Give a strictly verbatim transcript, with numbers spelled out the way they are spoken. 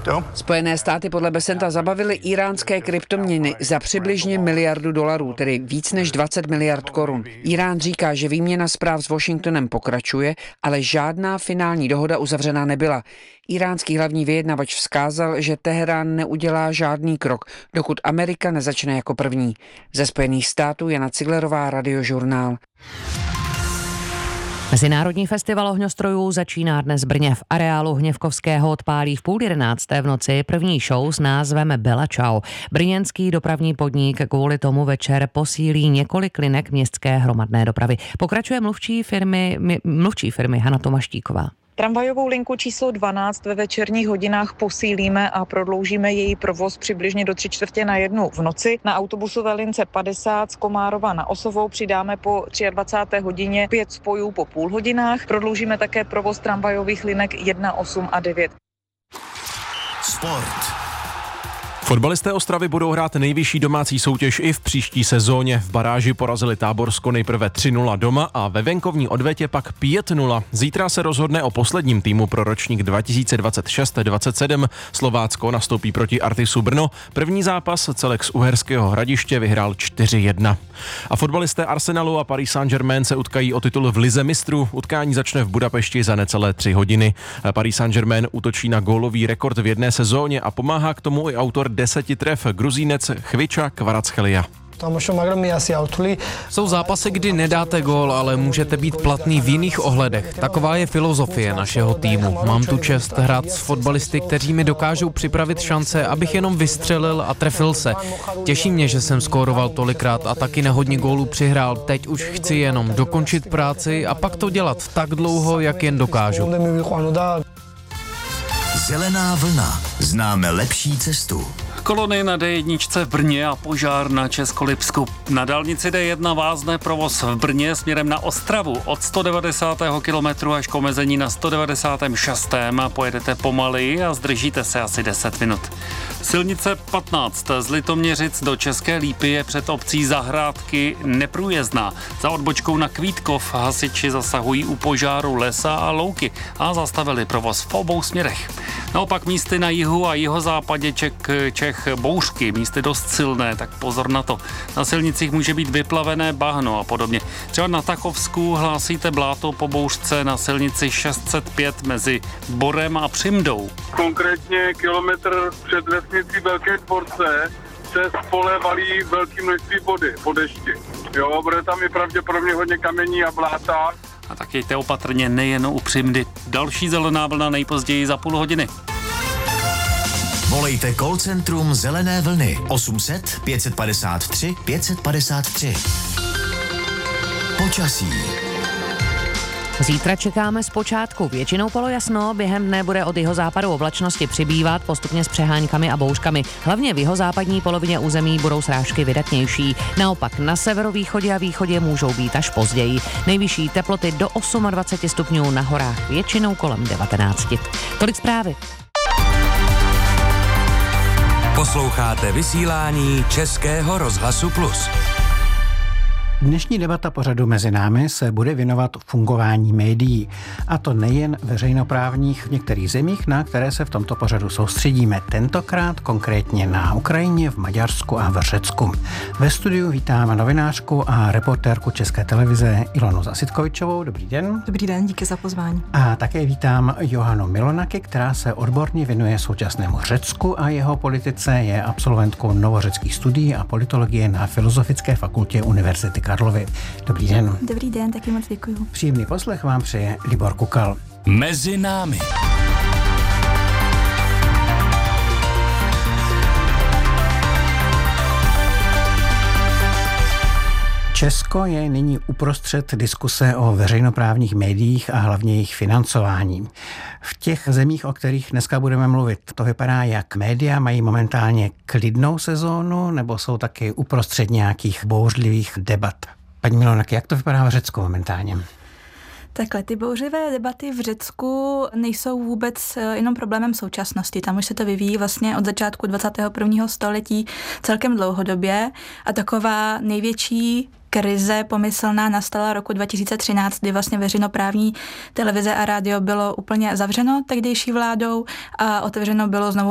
Spojené státy podle Besenta zabavily íránské kryptoměny za přibližně miliardu dolarů, tedy víc než dvacet miliard korun. Írán říká, že výměna zpráv s Washingtonem pokračuje, ale žádná finální dohoda uzavřena nebyla. Iránský hlavní vyjednavač vzkázal, že Teherán neudělá žádný krok, dokud Amerika nezačne jako první. Ze Spojených států Jana Ciglerová, Radiožurnál. Mezinárodní festival ohňostrojů začíná dnes v Brně. V areálu Hněvkovského odpálí v půl jedenácté v noci první show s názvem Bella Ciao. Brněnský dopravní podnik kvůli tomu večer posílí několik linek městské hromadné dopravy. Pokračuje mluvčí firmy, mluvčí firmy Hana Tomaštíková. Tramvajovou linku číslo dvanáct ve večerních hodinách posílíme a prodloužíme její provoz přibližně do tři čtvrtě na jednu v noci. Na autobusové lince padesát z Komárova na Osovou přidáme po dvacáté třetí hodině pět spojů po půl hodinách. Prodloužíme také provoz tramvajových linek jedna, osm a devět. Sport. Fotbalisté Ostravy budou hrát nejvyšší domácí soutěž i v příští sezóně. V baráži porazili Táborsko nejprve tři nula doma a ve venkovní odvetě pak pět nula. Zítra se rozhodne o posledním týmu pro ročník dva tisíce dvacet šest dvacet sedm. Slovácko nastoupí proti Artisu Brno. První zápas celek z Uherského Hradiště vyhrál čtyři jedna. A fotbalisté Arsenalu a Paris Saint-Germain se utkají o titul v Lize mistrů. Utkání začne v Budapešti za necelé tři hodiny. Paris Saint-Germain útočí na gólový rekord v jedné sezóně a pomáhá k tomu i autor deseti tref, Gruzínec Chviča Kvaratskhelia. Jsou zápasy, kdy nedáte gól, ale můžete být platný v jiných ohledech. Taková je filozofie našeho týmu. Mám tu čest hrát s fotbalisty, kteří mi dokážou připravit šance, abych jenom vystřelil a trefil se. Těší mě, že jsem skóroval tolikrát a taky na hodně gólů přihrál. Teď už chci jenom dokončit práci a pak to dělat tak dlouho, jak jen dokážu. Zelená vlna. Známe lepší cestu. Kolony na D jedna v Brně a požár na Českolipsku. Na dálnici D jedna vázne provoz v Brně směrem na Ostravu od sto devadesátého kilometru až k omezení na sto devadesátém šestém Pojedete pomaleji a zdržíte se asi deset minut. Silnice patnáct z Litoměřic do České Lípy je před obcí Zahrádky neprůjezdná. Za odbočkou na Kvítkov hasiči zasahují u požáru lesa a louky a zastavili provoz v obou směrech. Naopak místy na jihu a jihozápadě Čech, Čech bouřky, místy dost silné, tak pozor na to. Na silnicích může být vyplavené bahno a podobně. Třeba na Tachovsku hlásíte bláto po bouřce na silnici šest set pět mezi Borem a Přimdou. Konkrétně kilometr před vesnicí Velké Dvorce se z pole valí velké množství vody po dešti. Jo, bude tam i pravděpodobně hodně kamení a bláta. A tak jejte opatrně nejen u Přimdy. Další zelená vlna nejpozději za půl hodiny. Volejte call centrum Zelené vlny osm set pět padesát tři pět padesát tři. Počasí. Zítra čekáme zpočátku většinou polojasno, během dne bude od jihozápadu oblačnosti přibývat, postupně s přeháňkami a bouřkami. Hlavně v jihozápadní polovině území budou srážky vydatnější. Naopak na severovýchodě a východě můžou být až později. Nejvyšší teploty do dvacet osm stupňů, na horách většinou kolem devatenáct. Tolik zprávy. Posloucháte vysílání Českého rozhlasu Plus. Dnešní debata pořadu Mezi námi se bude věnovat fungování médií. A to nejen veřejnoprávních v některých zemích, na které se v tomto pořadu soustředíme. Tentokrát konkrétně na Ukrajině, v Maďarsku a v Řecku. Ve studiu vítám novinářku a reportérku České televize Ilonu Zasitkovičovou. Dobrý den. Dobrý den, díky za pozvání. A také vítám Johanu Milonaky, která se odborně věnuje současnému Řecku a jeho politice, je absolventkou novořeckých studií a politologie na Filozofické fakultě Univerzity Karlovy. Dobrý den. Dobrý den, taky moc děkuju. Příjemný poslech vám přeje Libor Kukal. Mezi námi. Česko je nyní uprostřed diskuse o veřejnoprávních médiích a hlavně jejich financování. V těch zemích, o kterých dneska budeme mluvit, to vypadá, jak média mají momentálně klidnou sezónu, nebo jsou taky uprostřed nějakých bouřlivých debat. Paní Milonak, jak to vypadá v Řecku momentálně? Takhle, ty bouřlivé debaty v Řecku nejsou vůbec jenom problémem současnosti. Tam už se to vyvíjí vlastně od začátku dvacátého prvního století celkem dlouhodobě a taková největší krize pomyslná nastala roku dva tisíce třináct, kdy vlastně veřejnoprávní televize a rádio bylo úplně zavřeno tehdejší vládou a otevřeno bylo znovu